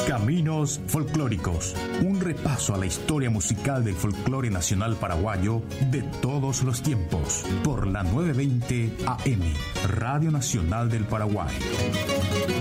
Caminos folclóricos. Un repaso a la historia musical del folclore nacional paraguayo de todos los tiempos. Por la 920 AM, Radio Nacional del Paraguay.